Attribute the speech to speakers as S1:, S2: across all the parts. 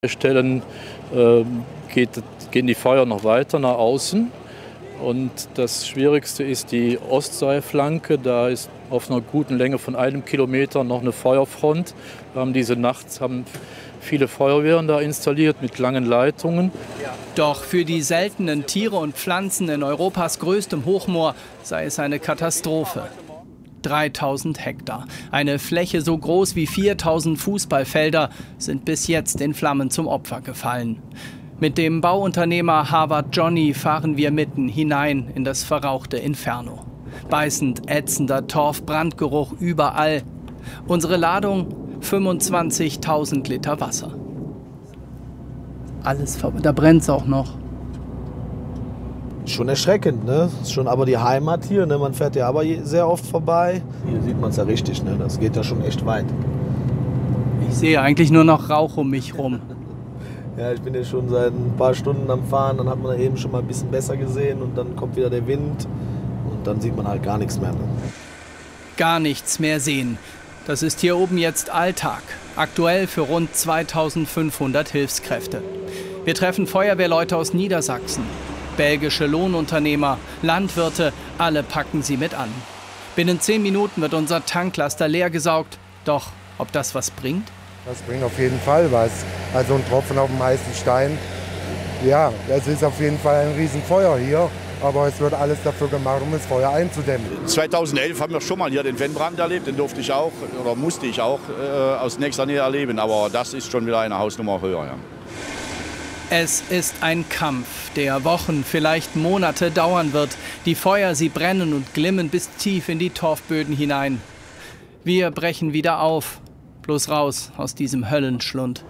S1: Stellen gehen die Feuer noch weiter nach außen. Und das Schwierigste ist die Ostseeflanke. Da ist auf einer guten Länge von 1 Kilometer noch eine Feuerfront. Wir haben diese Nacht viele Feuerwehren da installiert mit langen Leitungen.
S2: Doch für die seltenen Tiere und Pflanzen in Europas größtem Hochmoor sei es eine Katastrophe. 3000 Hektar. Eine Fläche so groß wie 4000 Fußballfelder sind bis jetzt in Flammen zum Opfer gefallen. Mit dem Bauunternehmer Harvard Johnny fahren wir mitten hinein in das verrauchte Inferno. Beißend ätzender Torfbrandgeruch überall. Unsere Ladung 25.000 Liter Wasser. Alles vorbei. Da brennt es auch noch.
S3: Schon erschreckend, ne? Ist schon aber die Heimat hier, ne? Man fährt ja aber sehr oft vorbei. Hier sieht man es ja richtig, ne? Das geht ja schon echt weit.
S2: Ich sehe eigentlich nur noch Rauch um mich rum.
S3: Ja, ich bin ja schon seit ein paar Stunden am Fahren, dann hat man eben schon mal ein bisschen besser gesehen und dann kommt wieder der Wind und dann sieht man halt gar nichts mehr. Ne?
S2: Gar nichts mehr sehen. Das ist hier oben jetzt Alltag. Aktuell für rund 2500 Hilfskräfte. Wir treffen Feuerwehrleute aus Niedersachsen. Belgische Lohnunternehmer, Landwirte, alle packen sie mit an. Binnen 10 Minuten wird unser Tanklaster leergesaugt. Doch ob das was bringt?
S4: Das bringt auf jeden Fall was. Also ein Tropfen auf dem heißen Stein. Ja, das ist auf jeden Fall ein Riesenfeuer hier. Aber es wird alles dafür gemacht, um das Feuer einzudämmen.
S5: 2011 haben wir schon mal hier den Wendbrand erlebt. Den durfte ich auch, oder musste ich auch aus nächster Nähe erleben. Aber das ist schon wieder eine Hausnummer höher. Ja.
S2: Es ist ein Kampf, der Wochen, vielleicht Monate dauern wird. Die Feuer, sie brennen und glimmen bis tief in die Torfböden hinein. Wir brechen wieder auf. Bloß raus aus diesem Höllenschlund.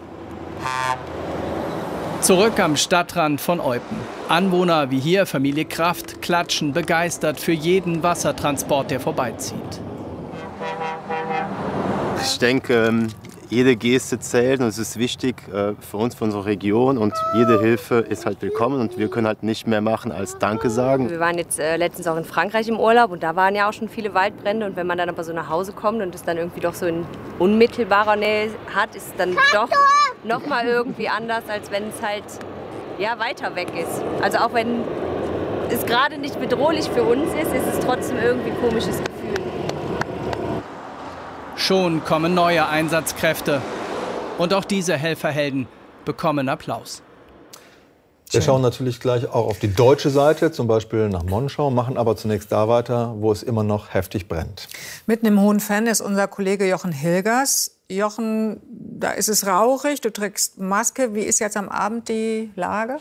S2: Zurück am Stadtrand von Eupen. Anwohner wie hier, Familie Kraft, klatschen begeistert für jeden Wassertransport, der vorbeizieht.
S6: Ich denke, jede Geste zählt und es ist wichtig für uns, für unsere Region. Und jede Hilfe ist halt willkommen und wir können halt nicht mehr machen als Danke sagen.
S7: Wir waren jetzt letztens auch in Frankreich im Urlaub und da waren ja auch schon viele Waldbrände. Und wenn man dann aber so nach Hause kommt und es dann irgendwie doch so in unmittelbarer Nähe hat, ist es dann doch noch mal irgendwie anders, als wenn es halt ja, weiter weg ist. Also auch wenn es gerade nicht bedrohlich für uns ist, ist es trotzdem irgendwie ein komisches Gefühl.
S2: Schon kommen neue Einsatzkräfte. Und auch diese Helferhelden bekommen Applaus.
S8: Wir schauen natürlich gleich auch auf die deutsche Seite, zum Beispiel nach Monschau, machen aber zunächst da weiter, wo es immer noch heftig brennt.
S9: Mitten im Hohenfenn ist unser Kollege Jochen Hilgers. Jochen, da ist es rauchig, du trägst Maske. Wie ist jetzt am Abend die Lage?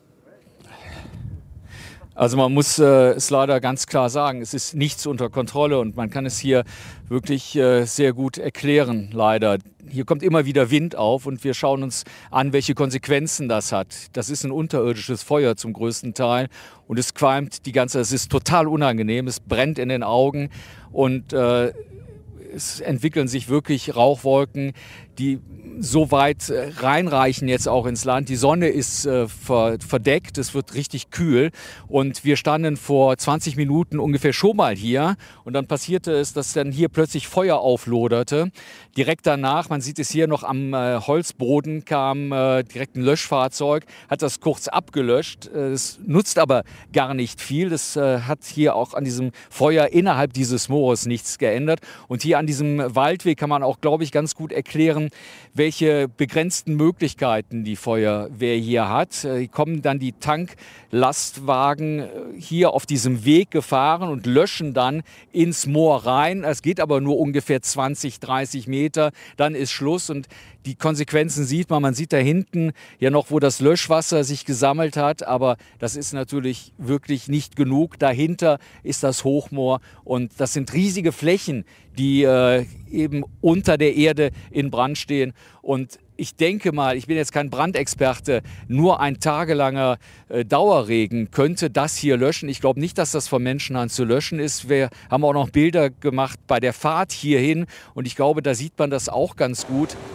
S1: Also man muss es leider ganz klar sagen, es ist nichts unter Kontrolle und man kann es hier wirklich sehr gut erklären, leider. Hier kommt immer wieder Wind auf und wir schauen uns an, welche Konsequenzen das hat. Das ist ein unterirdisches Feuer zum größten Teil und es qualmt es ist total unangenehm, es brennt in den Augen und es entwickeln sich wirklich Rauchwolken, die so weit reinreichen jetzt auch ins Land. Die Sonne ist verdeckt, es wird richtig kühl und wir standen vor 20 Minuten ungefähr schon mal hier und dann passierte es, dass dann hier plötzlich Feuer aufloderte. Direkt danach, man sieht es hier noch am Holzboden, kam direkt ein Löschfahrzeug, hat das kurz abgelöscht. Es nutzt aber gar nicht viel. Das hat hier auch an diesem Feuer innerhalb dieses Moores nichts geändert. Und hier an diesem Waldweg kann man auch, glaube ich, ganz gut erklären, welche begrenzten Möglichkeiten die Feuerwehr hier hat. Hier kommen dann die Tanklastwagen hier auf diesem Weg gefahren und löschen dann ins Moor rein. Es geht aber nur ungefähr 20, 30 Meter, dann ist Schluss und die Konsequenzen sieht man. Man sieht da hinten ja noch, wo das Löschwasser sich gesammelt hat, aber das ist natürlich wirklich nicht genug. Dahinter ist das Hochmoor und das sind riesige Flächen, die eben unter der Erde in Brand stehen. Und ich denke mal, ich bin jetzt kein Brandexperte, nur ein tagelanger Dauerregen könnte das hier löschen. Ich glaube nicht, dass das von Menschenhand zu löschen ist. Wir haben auch noch Bilder gemacht bei der Fahrt hierhin und ich glaube, da sieht man das auch ganz gut.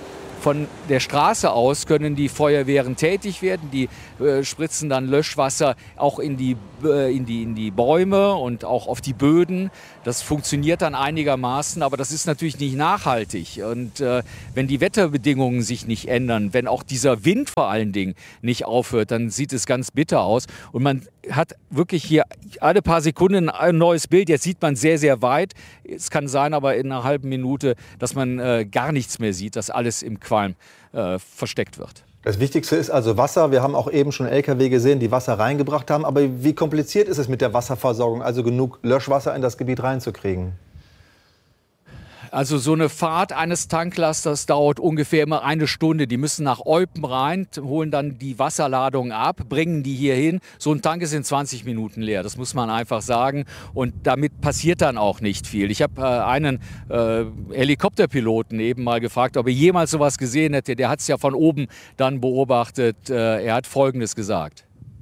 S1: Von der Straße aus können die Feuerwehren tätig werden. Die spritzen dann Löschwasser auch in die Bäume und auch auf die Böden. Das funktioniert dann einigermaßen, aber das ist natürlich nicht nachhaltig. Und wenn die Wetterbedingungen sich nicht ändern, wenn auch dieser Wind vor allen Dingen nicht aufhört, dann sieht es ganz bitter aus. Und man hat wirklich hier alle paar Sekunden ein neues Bild. Jetzt sieht man sehr, sehr weit. Es kann sein, aber in einer halben Minute, dass man gar nichts mehr sieht, dass alles im Qualm versteckt wird.
S8: Das Wichtigste ist also Wasser. Wir haben auch eben schon LKW gesehen, die Wasser reingebracht haben. Aber wie kompliziert ist es mit der Wasserversorgung, also genug Löschwasser in das Gebiet reinzukriegen?
S1: Also so eine Fahrt eines Tanklasters dauert ungefähr immer 1 Stunde. Die müssen nach Eupen rein, holen dann die Wasserladung ab, bringen die hier hin. So ein Tank ist in 20 Minuten leer, das muss man einfach sagen. Und damit passiert dann auch nicht viel. Ich habe einen Helikopterpiloten eben mal gefragt, ob er jemals sowas gesehen hätte. Der hat es ja von oben dann beobachtet. Er hat Folgendes gesagt.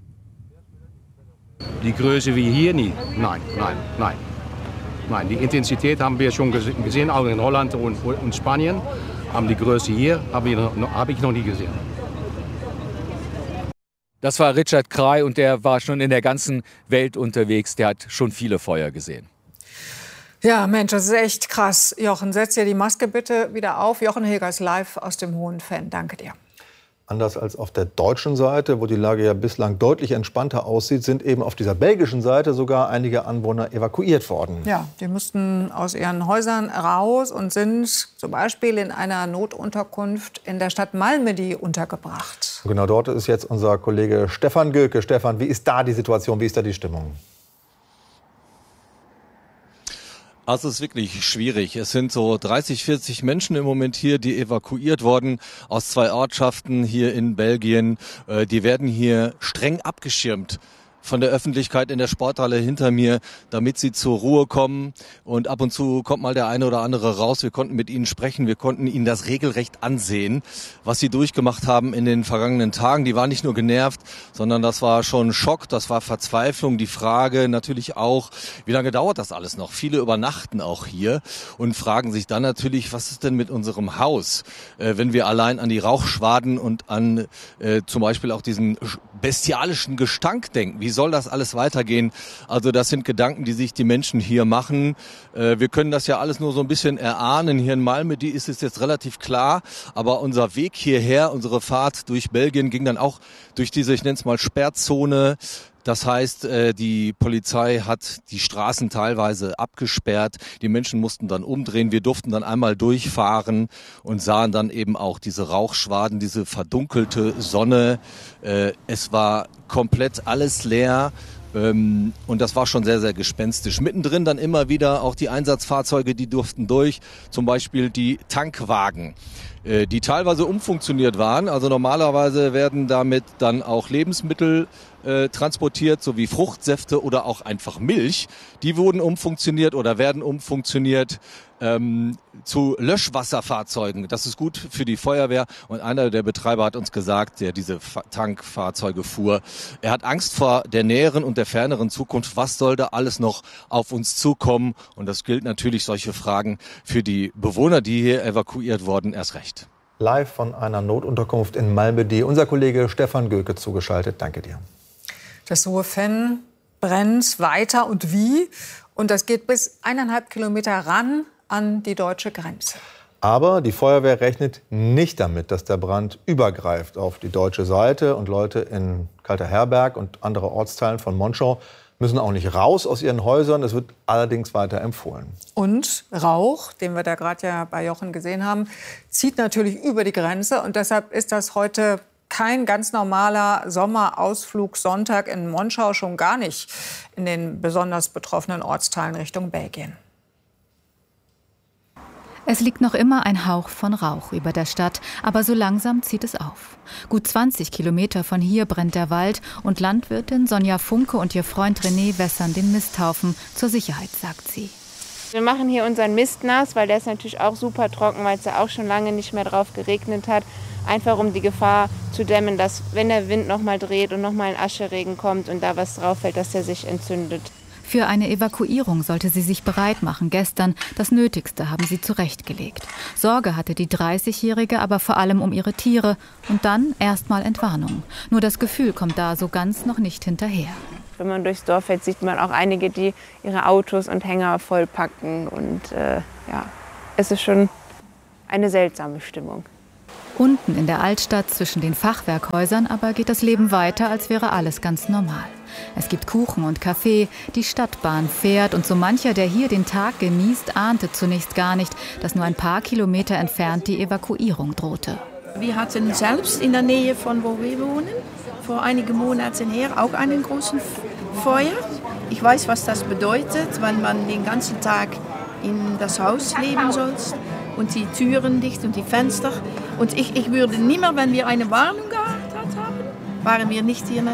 S10: Die Größe wie hier nie. Nein, nein, nein. Nein, die Intensität haben wir schon gesehen, auch in Holland und Spanien. Aber die Größe hier habe ich noch nie gesehen.
S1: Das war Richard Krey und der war schon in der ganzen Welt unterwegs. Der hat schon viele Feuer gesehen.
S9: Ja, Mensch, das ist echt krass. Jochen, setz dir die Maske bitte wieder auf. Jochen Hilgers live aus dem Hohen Venn. Danke dir.
S8: Anders als auf der deutschen Seite, wo die Lage ja bislang deutlich entspannter aussieht, sind eben auf dieser belgischen Seite sogar einige Anwohner evakuiert worden.
S9: Ja, die mussten aus ihren Häusern raus und sind zum Beispiel in einer Notunterkunft in der Stadt Malmedy untergebracht.
S8: Genau dort ist jetzt unser Kollege Stefan Göke. Stefan, wie ist da die Situation, wie ist da die Stimmung?
S11: Also es ist wirklich schwierig. Es sind so 30, 40 Menschen im Moment hier, die evakuiert wurden aus 2 Ortschaften hier in Belgien. Die werden hier streng abgeschirmt von der Öffentlichkeit in der Sporthalle hinter mir, damit sie zur Ruhe kommen. Und ab und zu kommt mal der eine oder andere raus. Wir konnten mit ihnen sprechen, wir konnten ihnen das regelrecht ansehen, was sie durchgemacht haben in den vergangenen Tagen. Die waren nicht nur genervt, sondern das war schon Schock, das war Verzweiflung. Die Frage natürlich auch, wie lange dauert das alles noch? Viele übernachten auch hier und fragen sich dann natürlich, was ist denn mit unserem Haus? Wenn wir allein an die Rauchschwaden und an zum Beispiel auch diesen bestialischen Gestank denken. Wie soll das alles weitergehen? Also das sind Gedanken, die sich die Menschen hier machen. Wir können das ja alles nur so ein bisschen erahnen. Hier in Malmedy ist es jetzt relativ klar. Aber unser Weg hierher, unsere Fahrt durch Belgien ging dann auch durch diese, ich nenne es mal Sperrzone. Das heißt, die Polizei hat die Straßen teilweise abgesperrt. Die Menschen mussten dann umdrehen. Wir durften dann einmal durchfahren und sahen dann eben auch diese Rauchschwaden, diese verdunkelte Sonne. Es war komplett alles leer. Und das war schon sehr, sehr gespenstisch. Mittendrin dann immer wieder auch die Einsatzfahrzeuge, die durften durch. Zum Beispiel die Tankwagen, die teilweise umfunktioniert waren. Also normalerweise werden damit dann auch Lebensmittel transportiert, sowie Fruchtsäfte oder auch einfach Milch. Die wurden umfunktioniert oder werden umfunktioniert zu Löschwasserfahrzeugen. Das ist gut für die Feuerwehr. Und einer der Betreiber hat uns gesagt, der diese Tankfahrzeuge fuhr, er hat Angst vor der näheren und der ferneren Zukunft. Was soll da alles noch auf uns zukommen? Und das gilt natürlich, solche Fragen, für die Bewohner, die hier evakuiert wurden, erst recht.
S8: Live von einer Notunterkunft in Malmedy. Unser Kollege Stefan Göke zugeschaltet. Danke dir.
S9: Das Hohe Venn brennt weiter und wie? Und das geht bis 1,5 Kilometer ran an die deutsche Grenze.
S8: Aber die Feuerwehr rechnet nicht damit, dass der Brand übergreift auf die deutsche Seite. Und Leute in Kalterherberg und andere Ortsteilen von Monschau müssen auch nicht raus aus ihren Häusern. Das wird allerdings weiter empfohlen.
S9: Und Rauch, den wir da gerade ja bei Jochen gesehen haben, zieht natürlich über die Grenze. Und deshalb ist das heute kein ganz normaler Sommerausflug Sonntag in Monschau, schon gar nicht in den besonders betroffenen Ortsteilen Richtung Belgien.
S12: Es liegt noch immer ein Hauch von Rauch über der Stadt, aber so langsam zieht es auf. Gut 20 Kilometer von hier brennt der Wald und Landwirtin Sonja Funke und ihr Freund René wässern den Misthaufen zur Sicherheit, sagt sie.
S13: Wir machen hier unseren Mist nass, weil der ist natürlich auch super trocken, weil es ja auch schon lange nicht mehr drauf geregnet hat. Einfach um die Gefahr zu dämmen, dass wenn der Wind noch mal dreht und noch mal ein Ascheregen kommt und da was drauf fällt, dass der sich entzündet.
S12: Für eine Evakuierung sollte sie sich bereit machen. Gestern das Nötigste haben sie zurechtgelegt. Sorge hatte die 30-Jährige aber vor allem um ihre Tiere. Und dann erstmal Entwarnung. Nur das Gefühl kommt da so ganz noch nicht hinterher.
S13: Wenn man durchs Dorf fährt, sieht man auch einige, die ihre Autos und Hänger vollpacken. Und es ist schon eine seltsame Stimmung.
S12: Unten in der Altstadt zwischen den Fachwerkhäusern aber geht das Leben weiter, als wäre alles ganz normal. Es gibt Kuchen und Kaffee, die Stadtbahn fährt und so mancher, der hier den Tag genießt, ahnte zunächst gar nicht, dass nur ein paar Kilometer entfernt die Evakuierung drohte.
S14: Wir hatten selbst in der Nähe von wo wir wohnen, vor einigen Monaten her auch einen großen Feuer. Ich weiß, was das bedeutet, wenn man den ganzen Tag in das Haus leben soll und die Türen dicht und die Fenster. Und ich würde nimmer, wenn wir eine Warnung gehabt haben, waren wir nicht hier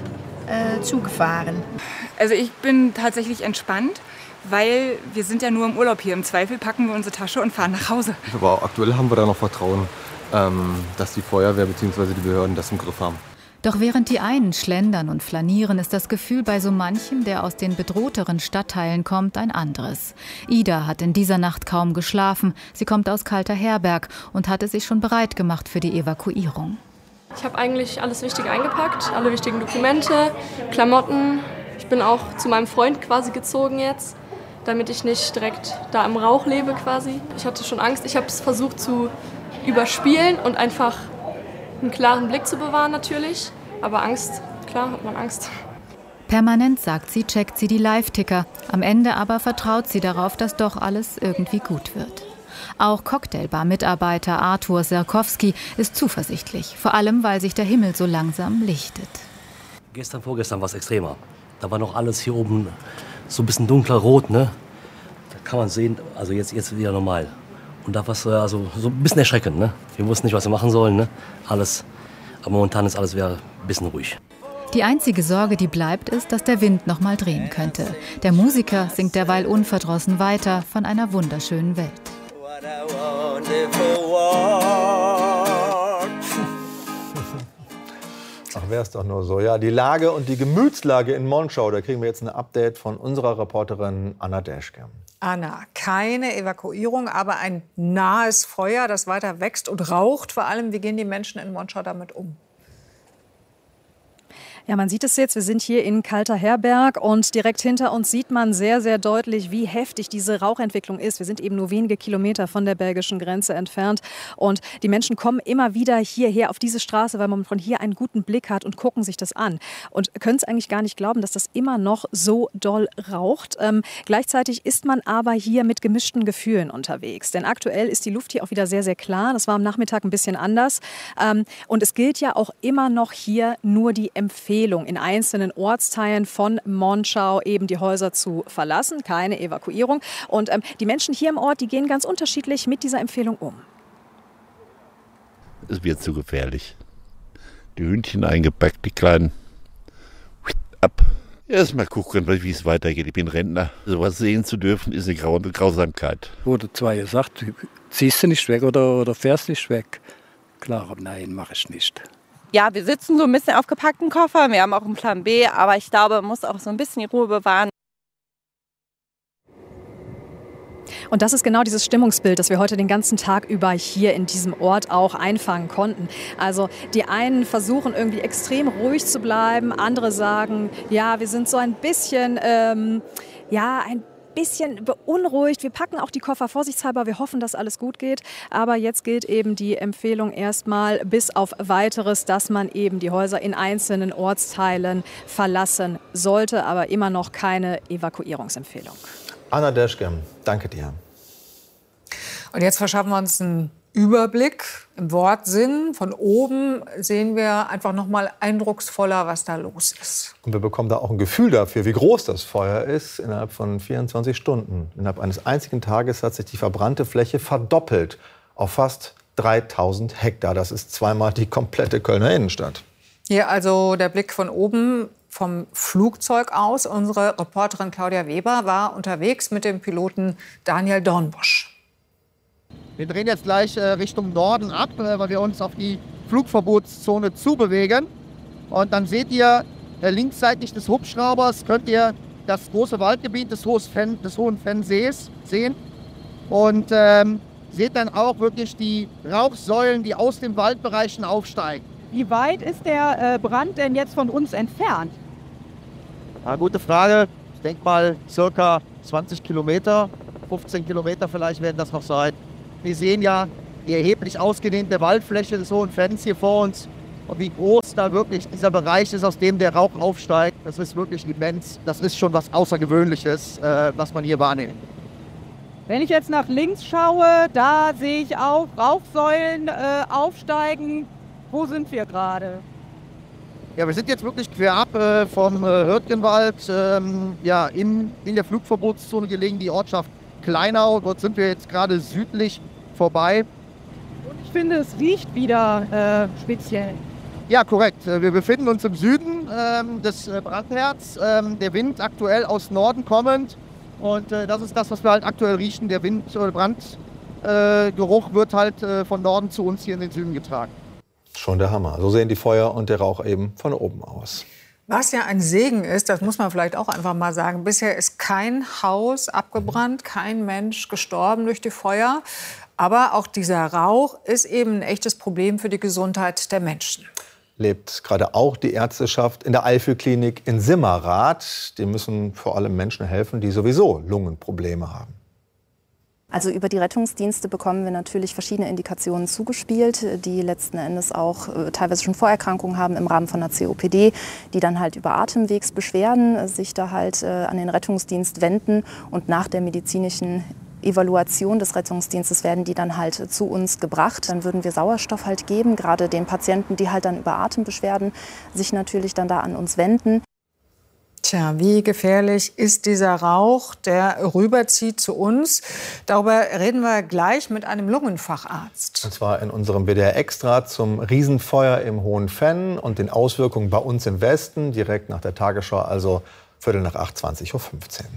S14: zugefahren.
S15: Also ich bin tatsächlich entspannt, weil wir sind ja nur im Urlaub hier. Im Zweifel packen wir unsere Tasche und fahren nach Hause.
S16: Aber aktuell haben wir da noch Vertrauen, dass die Feuerwehr bzw. die Behörden das im Griff haben.
S12: Doch während die einen schlendern und flanieren, ist das Gefühl bei so manchem, der aus den bedrohteren Stadtteilen kommt, ein anderes. Ida hat in dieser Nacht kaum geschlafen. Sie kommt aus Kalter Herberg und hatte sich schon bereit gemacht für die Evakuierung.
S17: Ich habe eigentlich alles Wichtige eingepackt, alle wichtigen Dokumente, Klamotten. Ich bin auch zu meinem Freund quasi gezogen jetzt, damit ich nicht direkt da im Rauch lebe quasi. Ich hatte schon Angst. Ich habe es versucht zu überspielen und einfach einen klaren Blick zu bewahren natürlich. Aber Angst, klar hat man Angst.
S12: Permanent, sagt sie, checkt sie die Live-Ticker. Am Ende aber vertraut sie darauf, dass doch alles irgendwie gut wird. Auch Cocktailbar-Mitarbeiter Artur Serkowski ist zuversichtlich. Vor allem, weil sich der Himmel so langsam lichtet.
S18: Vorgestern war es extremer. Da war noch alles hier oben so ein bisschen dunkler rot, ne? Da kann man sehen, also jetzt wieder normal. Und da war es also so ein bisschen erschreckend, ne? Wir wussten nicht, was wir machen sollen, ne? Alles. Aber momentan ist alles wieder ein bisschen ruhig.
S12: Die einzige Sorge, die bleibt, ist, dass der Wind noch mal drehen könnte. Der Musiker singt derweil unverdrossen weiter von einer wunderschönen Welt.
S8: Ach, wäre es doch nur so. Ja, die Lage und die Gemütslage in Monschau, da kriegen wir jetzt ein Update von unserer Reporterin Anna Deschke.
S9: Anna, keine Evakuierung, aber ein nahes Feuer, das weiter wächst und raucht. Vor allem, wie gehen die Menschen in Monschau damit um?
S19: Ja, man sieht es jetzt, wir sind hier in Kalter Herberg und direkt hinter uns sieht man sehr, sehr deutlich, wie heftig diese Rauchentwicklung ist. Wir sind eben nur wenige Kilometer von der belgischen Grenze entfernt und die Menschen kommen immer wieder hierher auf diese Straße, weil man von hier einen guten Blick hat und gucken sich das an und können es eigentlich gar nicht glauben, dass das immer noch so doll raucht. Gleichzeitig ist man aber hier mit gemischten Gefühlen unterwegs, denn aktuell ist die Luft hier auch wieder sehr, sehr klar. Das war am Nachmittag ein bisschen anders und es gilt ja auch immer noch hier nur die Empfehlung, in einzelnen Ortsteilen von Monschau eben die Häuser zu verlassen, keine Evakuierung. Und die Menschen hier im Ort, die gehen ganz unterschiedlich mit dieser Empfehlung um.
S20: Es wird zu gefährlich. Die Hündchen eingepackt, die Kleinen. Ab. Erst mal gucken, wie es weitergeht. Ich bin Rentner. Sowas sehen zu dürfen, ist eine Grausamkeit.
S21: Wurde zwar gesagt, ziehst du nicht weg oder fährst nicht weg. Klar, nein, mache ich nicht.
S22: Ja, wir sitzen so ein bisschen auf gepackten Koffern. Wir haben auch einen Plan B, aber ich glaube, man muss auch so ein bisschen die Ruhe bewahren.
S19: Und das ist genau dieses Stimmungsbild, das wir heute den ganzen Tag über hier in diesem Ort auch einfangen konnten. Also die einen versuchen irgendwie extrem ruhig zu bleiben, andere sagen, ja, wir sind so ein bisschen, ein bisschen beunruhigt. Wir packen auch die Koffer vorsichtshalber. Wir hoffen, dass alles gut geht. Aber jetzt gilt eben die Empfehlung erstmal bis auf Weiteres, dass man eben die Häuser in einzelnen Ortsteilen verlassen sollte. Aber immer noch keine Evakuierungsempfehlung.
S8: Anna Deschke, danke dir.
S9: Und jetzt verschaffen wir uns einen Überblick im Wortsinn. Von oben sehen wir einfach noch mal eindrucksvoller, was da los ist.
S8: Und wir bekommen da auch ein Gefühl dafür, wie groß das Feuer ist. Innerhalb von 24 Stunden, innerhalb eines einzigen Tages hat sich die verbrannte Fläche verdoppelt auf fast 3000 Hektar. Das ist zweimal die komplette Kölner Innenstadt.
S9: Hier also der Blick von oben vom Flugzeug aus. Unsere Reporterin Claudia Weber war unterwegs mit dem Piloten Daniel Dornbusch.
S23: Wir drehen jetzt gleich Richtung Norden ab, weil wir uns auf die Flugverbotszone zubewegen. Und dann seht ihr linksseitig des Hubschraubers, könnt ihr das große Waldgebiet des Hohen Fennsees sehen und seht dann auch wirklich die Rauchsäulen, die aus den Waldbereichen aufsteigen.
S3: Wie weit ist der Brand denn jetzt von uns entfernt?
S23: Ja, gute Frage. Ich denke mal circa 20 Kilometer, 15 Kilometer vielleicht werden das noch sein. Wir sehen ja die erheblich ausgedehnte Waldfläche des Hohen Fenns hier vor uns. Und wie groß da wirklich dieser Bereich ist, aus dem der Rauch aufsteigt, das ist wirklich immens. Das ist schon was Außergewöhnliches, was man hier wahrnimmt.
S3: Wenn ich jetzt nach links schaue, da sehe ich auch Rauchsäulen aufsteigen. Wo sind wir gerade?
S23: Ja, wir sind jetzt wirklich querab vom Hürtgenwald, ja, in der Flugverbotszone gelegen, die Ortschaft Kleinau. Dort sind wir jetzt gerade südlich vorbei.
S3: Und ich finde, es riecht wieder speziell.
S23: Ja, korrekt. Wir befinden uns im Süden des Brandherds. Der Wind aktuell aus Norden kommend. Und das ist das, was wir halt aktuell riechen. Der Wind- oder Brandgeruch wird halt von Norden zu uns hier in den Süden getragen.
S8: Schon der Hammer. So sehen die Feuer und der Rauch eben von oben aus.
S9: Was ja ein Segen ist, das muss man vielleicht auch einfach mal sagen. Bisher ist kein Haus abgebrannt, kein Mensch gestorben durch die Feuer. Aber auch dieser Rauch ist eben ein echtes Problem für die Gesundheit der Menschen.
S8: Lebt gerade auch die Ärzteschaft in der Eifelklinik in Simmerath. Die müssen vor allem Menschen helfen, die sowieso Lungenprobleme haben.
S4: Also über die Rettungsdienste bekommen wir natürlich verschiedene Indikationen zugespielt, die letzten Endes auch teilweise schon Vorerkrankungen haben im Rahmen von einer COPD, die dann halt über Atemwegsbeschwerden sich da halt an den Rettungsdienst wenden und nach der medizinischen Evaluation des Rettungsdienstes werden die dann halt zu uns gebracht. Dann würden wir Sauerstoff halt geben, gerade den Patienten, die halt dann über Atembeschwerden sich natürlich dann da an uns wenden.
S9: Tja, wie gefährlich ist dieser Rauch, der rüberzieht zu uns? Darüber reden wir gleich mit einem Lungenfacharzt.
S8: Und zwar in unserem WDR Extra zum Riesenfeuer im Hohen Fenn und den Auswirkungen bei uns im Westen, direkt nach der Tagesschau, also 7:45, 20:15 Uhr.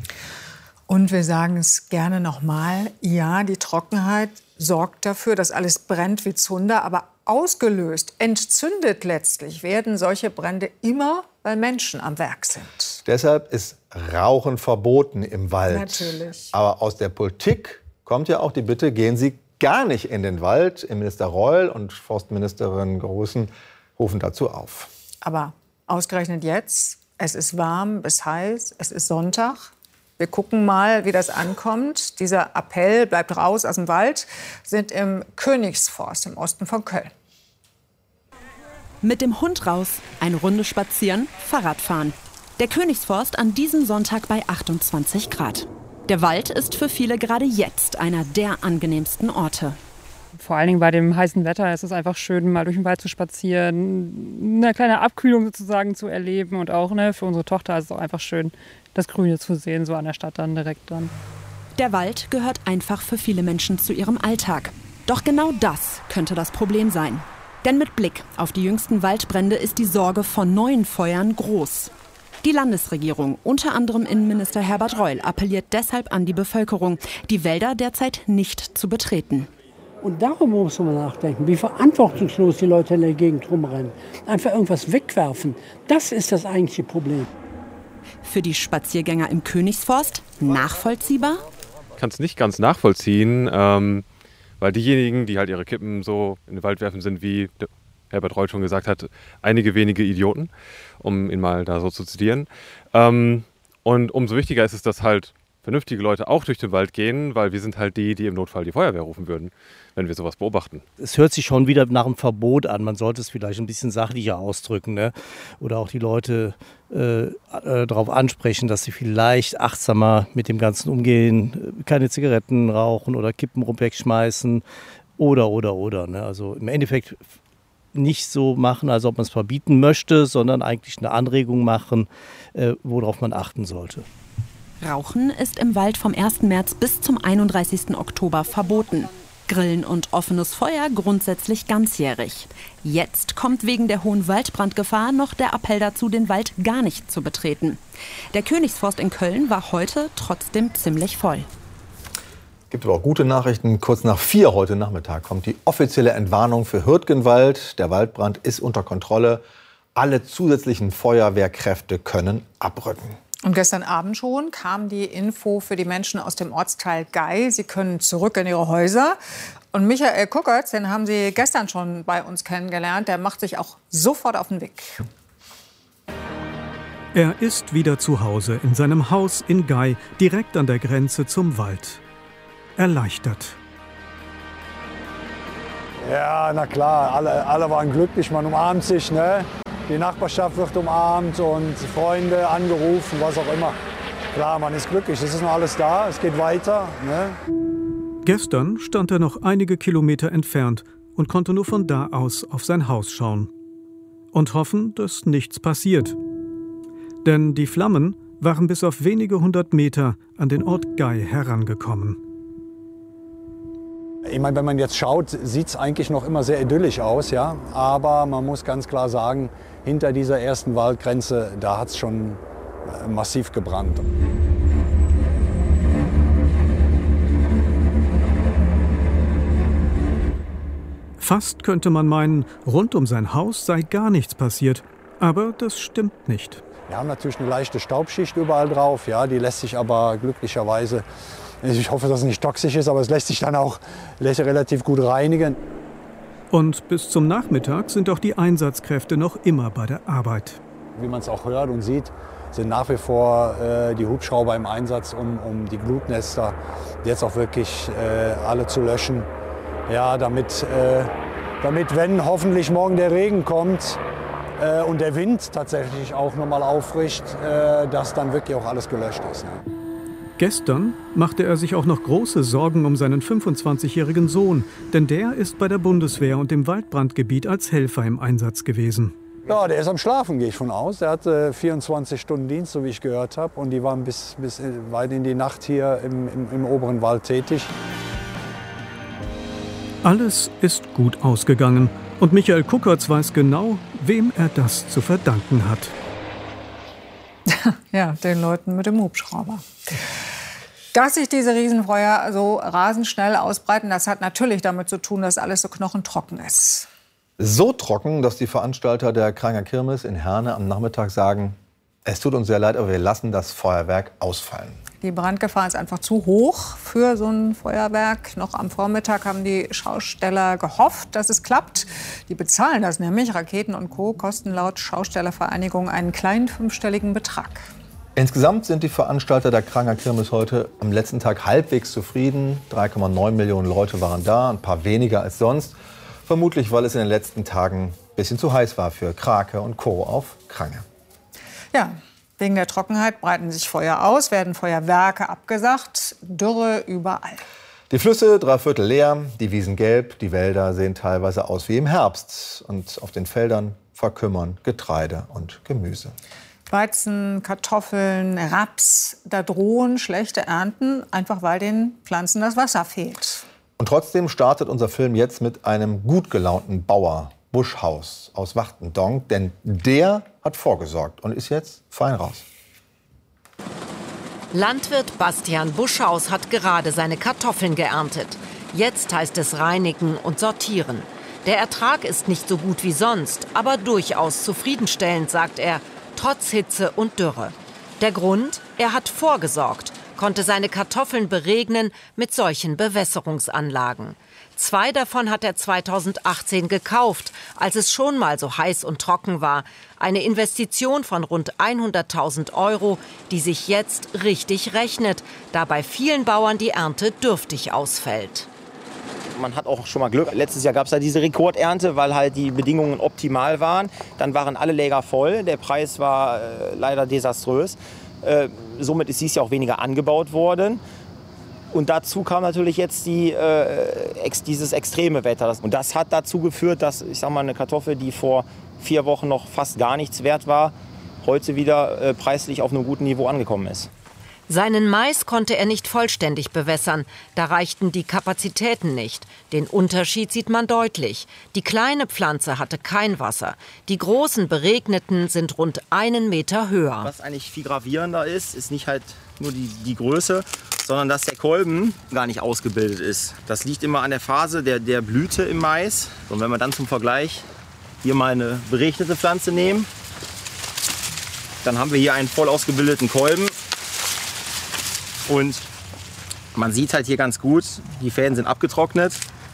S9: Und wir sagen es gerne nochmal, ja, die Trockenheit sorgt dafür, dass alles brennt wie Zunder, aber ausgelöst, entzündet letztlich werden solche Brände immer, weil Menschen am Werk sind.
S8: Deshalb ist Rauchen verboten im Wald.
S9: Natürlich.
S8: Aber aus der Politik kommt ja auch die Bitte, gehen Sie gar nicht in den Wald. Innenminister Reul und Forstministerin Grußen rufen dazu auf.
S9: Aber ausgerechnet jetzt, es ist warm bis heiß, es ist Sonntag. Wir gucken mal, wie das ankommt. Dieser Appell, bleibt raus aus dem Wald, sind im Königsforst im Osten von Köln.
S5: Mit dem Hund raus, eine Runde spazieren, Fahrradfahren. Der Königsforst an diesem Sonntag bei 28 Grad. Der Wald ist für viele gerade jetzt einer der angenehmsten Orte.
S24: Vor allen Dingen bei dem heißen Wetter ist es einfach schön, mal durch den Wald zu spazieren, eine kleine Abkühlung sozusagen zu erleben. Und auch für unsere Tochter ist es auch einfach schön, das Grüne zu sehen, so an der Stadt dann direkt dran.
S5: Der Wald gehört einfach für viele Menschen zu ihrem Alltag. Doch genau das könnte das Problem sein. Denn mit Blick auf die jüngsten Waldbrände ist die Sorge vor neuen Feuern groß. Die Landesregierung, unter anderem Innenminister Herbert Reul, appelliert deshalb an die Bevölkerung, die Wälder derzeit nicht zu betreten.
S25: Und darüber muss man nachdenken, wie verantwortungslos die Leute in der Gegend rumrennen. Einfach irgendwas wegwerfen, das ist das eigentliche Problem.
S5: Für die Spaziergänger im Königsforst nachvollziehbar?
S26: Ich kann es nicht ganz nachvollziehen, weil diejenigen, die halt ihre Kippen so in den Wald werfen, sind, wie Herbert Reul schon gesagt hat, einige wenige Idioten, um ihn mal da so zu zitieren. Und umso wichtiger ist es, dass halt vernünftige Leute auch durch den Wald gehen, weil wir sind halt die, die im Notfall die Feuerwehr rufen würden, wenn wir sowas beobachten.
S27: Es hört sich schon wieder nach einem Verbot an. Man sollte es vielleicht ein bisschen sachlicher ausdrücken, ne? Oder auch die Leute darauf ansprechen, dass sie vielleicht achtsamer mit dem Ganzen umgehen, keine Zigaretten rauchen oder Kippen wegschmeißen oder. Ne? Also im Endeffekt nicht so machen, als ob man es verbieten möchte, sondern eigentlich eine Anregung machen, worauf man achten sollte.
S5: Rauchen ist im Wald vom 1. März bis zum 31. Oktober verboten. Grillen und offenes Feuer grundsätzlich ganzjährig. Jetzt kommt wegen der hohen Waldbrandgefahr noch der Appell dazu, den Wald gar nicht zu betreten. Der Königsforst in Köln war heute trotzdem ziemlich voll.
S8: Es gibt aber auch gute Nachrichten. Kurz nach 4 heute Nachmittag kommt die offizielle Entwarnung für Hürtgenwald. Der Waldbrand ist unter Kontrolle. Alle zusätzlichen Feuerwehrkräfte können abrücken.
S9: Und gestern Abend schon kam die Info für die Menschen aus dem Ortsteil Gei. Sie können zurück in ihre Häuser. Und Michael Kuckertz, den haben Sie gestern schon bei uns kennengelernt, der macht sich auch sofort auf den Weg.
S1: Er ist wieder zu Hause in seinem Haus in Gei, direkt an der Grenze zum Wald. Erleichtert.
S2: Ja, na klar, alle waren glücklich, man umarmt sich, ne? Die Nachbarschaft wird umarmt und Freunde angerufen, was auch immer. Klar, man ist glücklich, es ist noch alles da, es geht weiter, ne?
S1: Gestern stand er noch einige Kilometer entfernt und konnte nur von da aus auf sein Haus schauen. Und hoffen, dass nichts passiert. Denn die Flammen waren bis auf wenige 100 Meter an den Ort Gei herangekommen.
S2: Ich meine, wenn man jetzt schaut, sieht es eigentlich noch immer sehr idyllisch aus, ja. Aber man muss ganz klar sagen, hinter dieser ersten Waldgrenze, da hat es schon massiv gebrannt.
S1: Fast könnte man meinen, rund um sein Haus sei gar nichts passiert. Aber das stimmt nicht.
S2: Wir haben natürlich eine leichte Staubschicht überall drauf, ja, die lässt sich aber glücklicherweise, ich hoffe, dass es nicht toxisch ist, aber es lässt sich dann auch relativ gut reinigen.
S1: Und bis zum Nachmittag sind auch die Einsatzkräfte noch immer bei der Arbeit.
S2: Wie man es auch hört und sieht, sind nach wie vor die Hubschrauber im Einsatz, um die Glutnester jetzt auch wirklich alle zu löschen. Ja, damit, wenn hoffentlich morgen der Regen kommt und der Wind tatsächlich auch nochmal auffrischt, dass dann wirklich auch alles gelöscht ist. Ja.
S1: Gestern machte er sich auch noch große Sorgen um seinen 25-jährigen Sohn, denn der ist bei der Bundeswehr und im Waldbrandgebiet als Helfer im Einsatz gewesen.
S2: Ja, der ist am Schlafen, gehe ich von aus. Der hatte 24 Stunden Dienst, so wie ich gehört habe. Und die waren bis weit in die Nacht hier im oberen Wald tätig.
S1: Alles ist gut ausgegangen. Und Michael Kuckertz weiß genau, wem er das zu verdanken hat.
S9: Ja, den Leuten mit dem Hubschrauber. Dass sich diese Riesenfeuer so rasend schnell ausbreiten, das hat natürlich damit zu tun, dass alles so knochentrocken ist.
S8: So trocken, dass die Veranstalter der Kranger Kirmes in Herne am Nachmittag sagen, es tut uns sehr leid, aber wir lassen das Feuerwerk ausfallen.
S9: Die Brandgefahr ist einfach zu hoch für so ein Feuerwerk. Noch am Vormittag haben die Schausteller gehofft, dass es klappt. Die bezahlen das nämlich. Raketen und Co. kosten laut Schaustellervereinigung einen kleinen fünfstelligen Betrag.
S8: Insgesamt sind die Veranstalter der Kranger Kirmes heute am letzten Tag halbwegs zufrieden. 3,9 Millionen Leute waren da, ein paar weniger als sonst. Vermutlich, weil es in den letzten Tagen ein bisschen zu heiß war für Krake und Co. auf Krange.
S9: Ja, wegen der Trockenheit breiten sich Feuer aus, werden Feuerwerke abgesagt, Dürre überall.
S8: Die Flüsse 3/4 leer, die Wiesen gelb, die Wälder sehen teilweise aus wie im Herbst. Und auf den Feldern verkümmern Getreide und Gemüse.
S9: Weizen, Kartoffeln, Raps, da drohen schlechte Ernten, einfach weil den Pflanzen das Wasser fehlt.
S8: Und trotzdem startet unser Film jetzt mit einem gut gelaunten Bauer, Buschhaus aus Wachtendonk. Denn der hat vorgesorgt und ist jetzt fein raus.
S6: Landwirt Bastian Buschhaus hat gerade seine Kartoffeln geerntet. Jetzt heißt es reinigen und sortieren. Der Ertrag ist nicht so gut wie sonst, aber durchaus zufriedenstellend, sagt er, trotz Hitze und Dürre. Der Grund? Er hat vorgesorgt, konnte seine Kartoffeln beregnen mit solchen Bewässerungsanlagen. 2 davon hat er 2018 gekauft, als es schon mal so heiß und trocken war. Eine Investition von rund 100.000 €, die sich jetzt richtig rechnet, da bei vielen Bauern die Ernte dürftig ausfällt.
S7: Man hat auch schon mal Glück. Letztes Jahr gab es ja diese Rekordernte, weil halt die Bedingungen optimal waren. Dann waren alle Läger voll. Der Preis war leider desaströs. Somit ist dieses Jahr auch weniger angebaut worden. Und dazu kam natürlich jetzt dieses extreme Wetter. Und das hat dazu geführt, dass, ich sag mal, eine Kartoffel, die vor 4 Wochen noch fast gar nichts wert war, heute wieder preislich auf einem guten Niveau angekommen ist.
S6: Seinen Mais konnte er nicht vollständig bewässern. Da reichten die Kapazitäten nicht. Den Unterschied sieht man deutlich. Die kleine Pflanze hatte kein Wasser. Die großen beregneten sind rund 1 Meter höher.
S7: Was eigentlich viel gravierender ist, ist nicht halt nur die Größe, sondern dass der Kolben gar nicht ausgebildet ist. Das liegt immer an der Phase der Blüte im Mais. Und wenn wir dann zum Vergleich hier mal eine beregnete Pflanze nehmen, Dann haben wir hier einen voll ausgebildeten Kolben. Und man sieht halt hier ganz gut, die Fäden sind abgetrocknet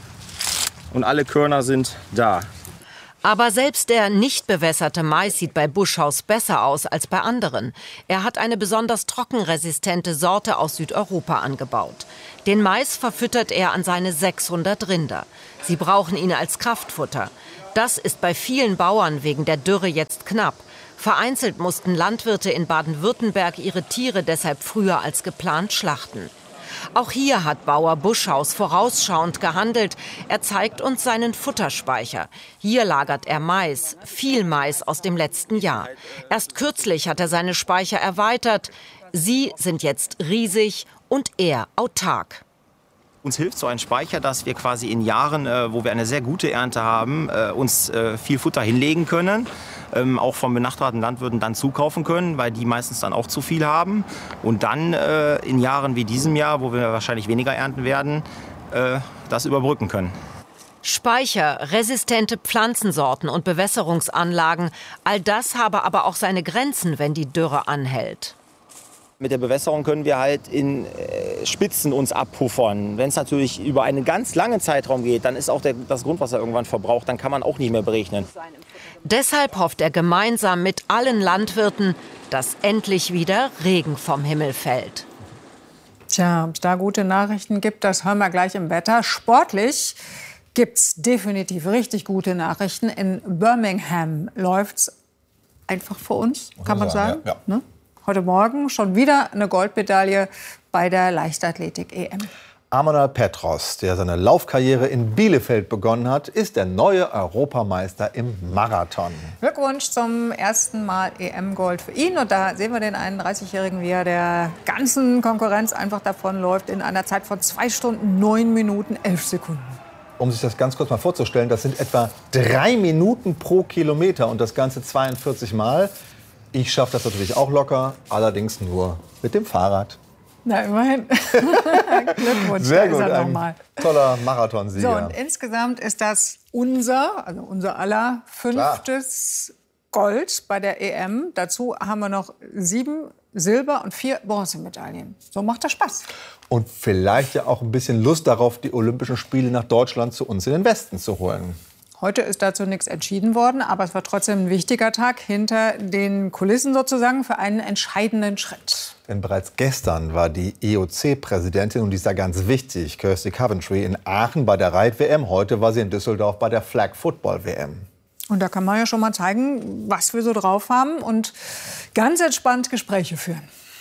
S7: und alle Körner sind da.
S6: Aber selbst der nicht bewässerte Mais sieht bei Buschhaus besser aus als bei anderen. Er hat eine besonders trockenresistente Sorte aus Südeuropa angebaut. Den Mais verfüttert er an seine 600 Rinder. Sie brauchen ihn als Kraftfutter. Das ist bei vielen Bauern wegen der Dürre jetzt knapp. Vereinzelt mussten Landwirte in Baden-Württemberg ihre Tiere deshalb früher als geplant schlachten. Auch hier hat Bauer Buschhaus vorausschauend gehandelt. Er zeigt uns seinen Futterspeicher. Hier lagert er Mais, viel Mais aus dem letzten Jahr. Erst kürzlich hat er seine Speicher erweitert. Sie sind jetzt riesig und er autark.
S7: Uns hilft so ein Speicher, dass wir quasi in Jahren, wo wir eine sehr gute Ernte haben, uns viel Futter hinlegen können. Auch von benachbarten Landwirten dann zukaufen können, weil die meistens dann auch zu viel haben. Und dann in Jahren wie diesem Jahr, wo wir wahrscheinlich weniger ernten werden, das überbrücken können.
S6: Speicher, resistente Pflanzensorten und Bewässerungsanlagen, all das habe aber auch seine Grenzen, wenn die Dürre anhält.
S7: Mit der Bewässerung können wir halt in Spitzen uns abpuffern. Wenn es natürlich über einen ganz langen Zeitraum geht, dann ist auch das Grundwasser irgendwann verbraucht. Dann kann man auch nicht mehr berechnen.
S6: Deshalb hofft er gemeinsam mit allen Landwirten, dass endlich wieder Regen vom Himmel fällt.
S9: Tja, ob es da gute Nachrichten gibt, das hören wir gleich im Wetter. Sportlich gibt es definitiv richtig gute Nachrichten. In Birmingham läuft es einfach für uns, kann man sagen. Ja. Ne? Heute Morgen schon wieder eine Goldmedaille bei der Leichtathletik-EM.
S8: Amanal Petros, der seine Laufkarriere in Bielefeld begonnen hat, ist der neue Europameister im Marathon.
S9: Glückwunsch zum ersten Mal EM-Gold für ihn. Und da sehen wir den 31-Jährigen, wie er der ganzen Konkurrenz einfach davonläuft in einer Zeit von 2 Stunden, 9 Minuten, 11 Sekunden.
S8: Um sich das ganz kurz mal vorzustellen, das sind etwa 3 Minuten pro Kilometer und das Ganze 42 Mal. Ich schaffe das natürlich auch locker, allerdings nur mit dem Fahrrad.
S9: Na, immerhin. Glückwunsch,
S8: sehr gut,
S9: ist er
S8: ein
S9: nochmal.
S8: Toller Marathonsieger.
S9: So, und insgesamt ist das unser aller 5. Gold bei der EM. Dazu haben wir noch 7 Silber- und 4 Bronzemedaillen. So macht das Spaß.
S8: Und vielleicht ja auch ein bisschen Lust darauf, die Olympischen Spiele nach Deutschland zu uns in den Westen zu holen.
S9: Heute ist dazu nichts entschieden worden, aber es war trotzdem ein wichtiger Tag hinter den Kulissen sozusagen für einen entscheidenden Schritt.
S8: Denn bereits gestern war die IOC-Präsidentin, und die ist da ganz wichtig, Kirsty Coventry, in Aachen bei der Reit-WM. Heute war sie in Düsseldorf bei der Flag-Football-WM.
S9: Und da kann man ja schon mal zeigen, was wir so drauf haben und ganz entspannt Gespräche führen.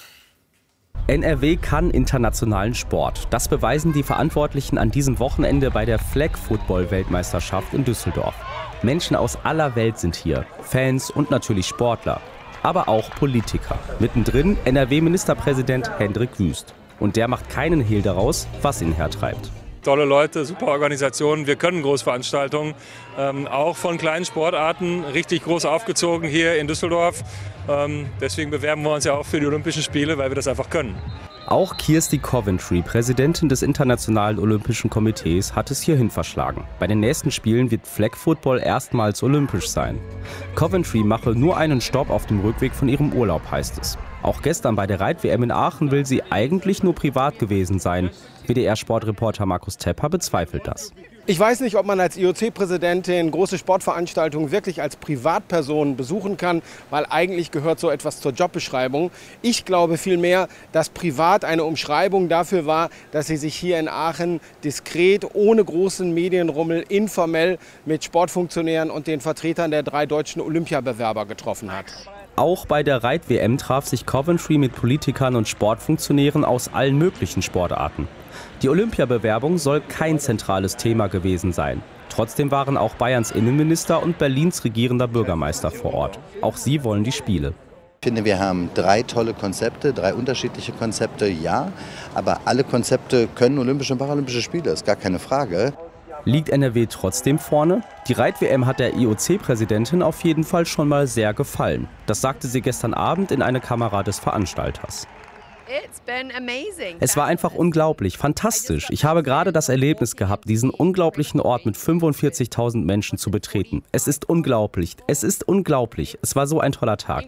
S10: NRW kann internationalen Sport. Das beweisen die Verantwortlichen an diesem Wochenende bei der Flag-Football-Weltmeisterschaft in Düsseldorf. Menschen aus aller Welt sind hier, Fans und natürlich Sportler, aber auch Politiker. Mittendrin NRW-Ministerpräsident Hendrik Wüst. Und der macht keinen Hehl daraus, was ihn hertreibt.
S11: Tolle Leute, super Organisationen. Wir können Großveranstaltungen, auch von kleinen Sportarten, richtig groß aufgezogen hier in Düsseldorf. Deswegen bewerben wir uns ja auch für die Olympischen Spiele, weil wir das einfach können.
S10: Auch Kirsty Coventry, Präsidentin des Internationalen Olympischen Komitees, hat es hierhin verschlagen. Bei den nächsten Spielen wird Flag Football erstmals olympisch sein. Coventry mache nur einen Stopp auf dem Rückweg von ihrem Urlaub, heißt es. Auch gestern bei der Reit-WM in Aachen will sie eigentlich nur privat gewesen sein. WDR-Sportreporter Markus Tepper bezweifelt das.
S13: Ich weiß nicht, ob man als IOC-Präsidentin große Sportveranstaltungen wirklich als Privatperson besuchen kann, weil eigentlich gehört so etwas zur Jobbeschreibung. Ich glaube vielmehr, dass privat eine Umschreibung dafür war, dass sie sich hier in Aachen diskret, ohne großen Medienrummel, informell mit Sportfunktionären und den Vertretern der 3 deutschen Olympiabewerber getroffen hat.
S10: Auch bei der Reit-WM traf sich Coventry mit Politikern und Sportfunktionären aus allen möglichen Sportarten. Die Olympiabewerbung soll kein zentrales Thema gewesen sein. Trotzdem waren auch Bayerns Innenminister und Berlins regierender Bürgermeister vor Ort. Auch sie wollen die Spiele.
S14: Ich finde, wir haben 3 tolle Konzepte, 3 unterschiedliche Konzepte, ja. Aber alle Konzepte können Olympische und Paralympische Spiele, ist gar keine Frage.
S10: Liegt NRW trotzdem vorne? Die Reit-WM hat der IOC-Präsidentin auf jeden Fall schon mal sehr gefallen. Das sagte sie gestern Abend in eine Kamera des Veranstalters. Es war einfach unglaublich, fantastisch. Ich habe gerade das Erlebnis gehabt, diesen unglaublichen Ort mit 45.000 Menschen zu betreten. Es ist unglaublich, es ist unglaublich. Es war so ein toller Tag.